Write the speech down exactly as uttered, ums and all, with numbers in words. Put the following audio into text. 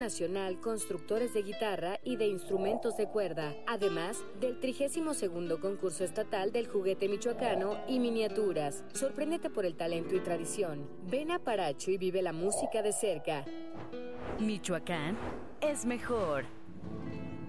Nacional Constructores de Guitarra y de Instrumentos de Cuerda, además del trigésimo segundo concurso estatal del juguete michoacano y miniaturas. Sorpréndete por el talento y tradición. Ven a Paracho y vive la música de cerca. Michoacán es mejor.